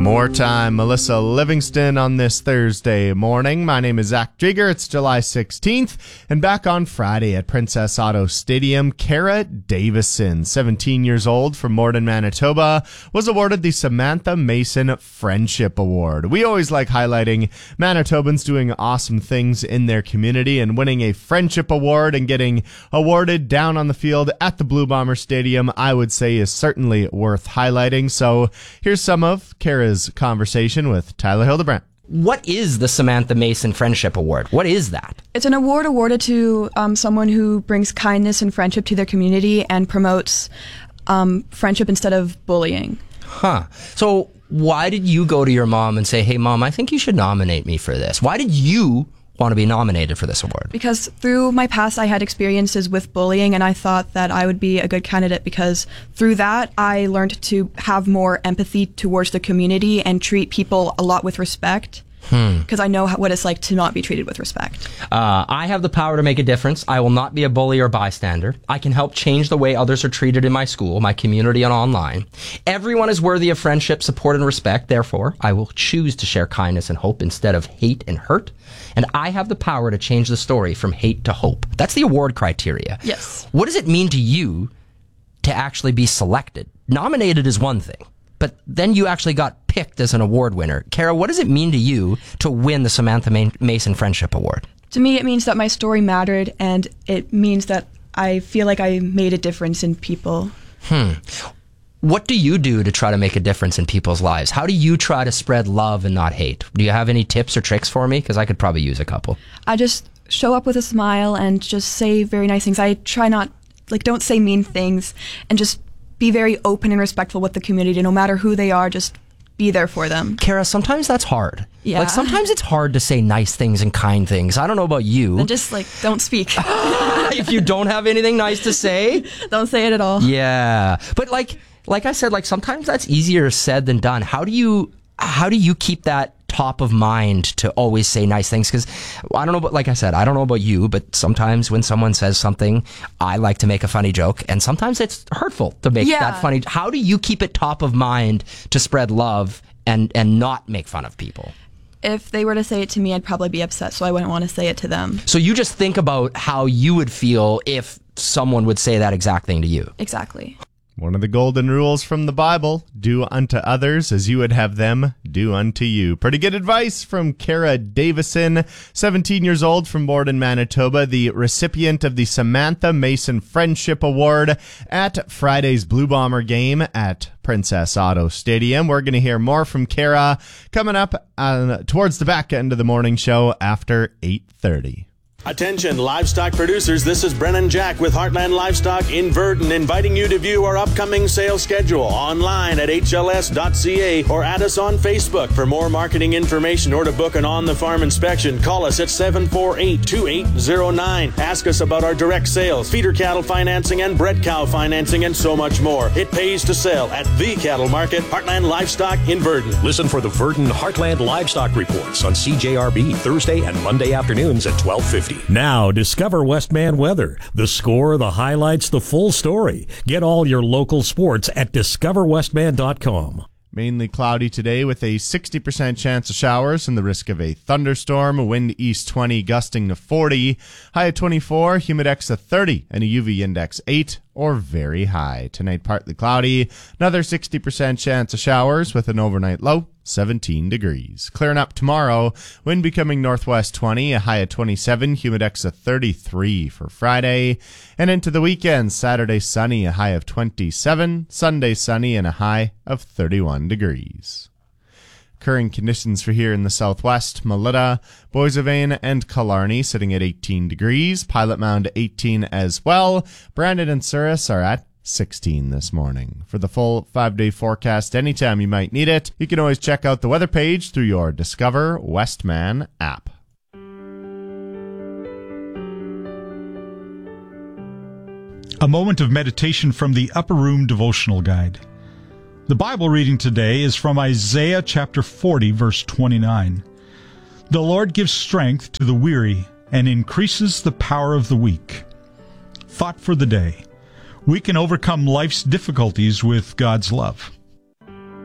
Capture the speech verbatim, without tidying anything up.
More time, Melissa Livingston on this Thursday morning. My name is Zach Jigger. It's July sixteenth, and back on Friday at Princess Auto Stadium, Kara Davison, seventeen years old from Morden, Manitoba, was awarded the Samantha Mason Friendship Award. We always like highlighting Manitobans doing awesome things in their community, and winning a Friendship Award and getting awarded down on the field at the Blue Bomber Stadium, I would say is certainly worth highlighting. So here's some of Kara's conversation with Tyler Hildebrandt. What is the Samantha Mason Friendship Award? What is that? It's an award awarded to um, someone who brings kindness and friendship to their community and promotes um, friendship instead of bullying. Huh. So why did you go to your mom and say, hey, Mom, I think you should nominate me for this? Why did you want to be nominated for this award? Because through my past, I had experiences with bullying, and I thought that I would be a good candidate because through that, I learned to have more empathy towards the community and treat people a lot with respect. Because hmm. I know how, what it's like to not be treated with respect. Uh, I have the power to make a difference. I will not be a bully or bystander. I can help change the way others are treated in my school, my community, and online. Everyone is worthy of friendship, support, and respect. Therefore, I will choose to share kindness and hope instead of hate and hurt. And I have the power to change the story from hate to hope. That's the award criteria. Yes. What does it mean to you to actually be selected? Nominated is one thing, but then you actually got picked as an award winner. Kara, what does it mean to you to win the Samantha Mason Friendship Award? To me, it means that my story mattered, and it means that I feel like I made a difference in people. Hmm. What do you do to try to make a difference in people's lives? How do you try to spread love and not hate? Do you have any tips or tricks for me? Because I could probably use a couple. I just show up with a smile and just say very nice things. I try not, like, don't say mean things, and just be very open and respectful with the community. No matter who they are, just be there for them. Kara, sometimes that's hard. Yeah. Like, sometimes it's hard to say nice things and kind things. I don't know about you. And just, like, don't speak. If you don't have anything nice to say, don't say it at all. Yeah. But, like... Like I said, like sometimes that's easier said than done. How do you how do you keep that top of mind to always say nice things? Because I don't know, but like I said, I don't know about you, but sometimes when someone says something, I like to make a funny joke, and sometimes it's hurtful to make yeah. that funny. How do you keep it top of mind to spread love and and not make fun of people? If they were to say it to me, I'd probably be upset, so I wouldn't want to say it to them. So you just think about how you would feel if someone would say that exact thing to you. Exactly. One of the golden rules from the Bible, do unto others as you would have them do unto you. Pretty good advice from Kara Davison, seventeen years old from Morden, Manitoba, the recipient of the Samantha Mason Friendship Award at Friday's Blue Bomber game at Princess Auto Stadium. We're going to hear more from Kara coming up uh, towards the back end of the morning show after eight thirty. Attention livestock producers, this is Brennan Jack with Heartland Livestock in Verdon, inviting you to view our upcoming sales schedule online at H L S dot C A or add us on Facebook. For more marketing information or to book an on-the-farm inspection, call us at seven four eight, two eight zero nine. Ask us about our direct sales, feeder cattle financing, and bred cow financing, and so much more. It pays to sell at the cattle market, Heartland Livestock in Verdon. Listen for the Verdon Heartland Livestock Reports on C J R B Thursday and Monday afternoons at twelve fifty. Now, discover Westman Weather. The score, the highlights, the full story. Get all your local sports at discover westman dot com. Mainly cloudy today with a sixty percent chance of showers and the risk of a thunderstorm. Wind east twenty, gusting to forty. High at twenty-four, humidex of thirty, and a U V index eight or very high. Tonight, partly cloudy. Another sixty percent chance of showers with an overnight low seventeen degrees. Clearing up tomorrow. Wind becoming northwest twenty, a high of twenty-seven, humidex of thirty-three for Friday. And into the weekend, Saturday sunny, a high of twenty-seven, Sunday sunny, and a high of thirty-one degrees. Current conditions for here in the southwest, Melita, Boissevain, and Killarney sitting at eighteen degrees. Pilot Mound eighteen as well. Brandon and Souris are at sixteen this morning. For the full five-day forecast anytime you might need it, you can always check out the weather page through your Discover Westman app. A moment of meditation from the Upper Room Devotional Guide. The Bible reading today is from Isaiah chapter forty, verse twenty-nine. The Lord gives strength to the weary and increases the power of the weak. Thought for the day. We can overcome life's difficulties with God's love.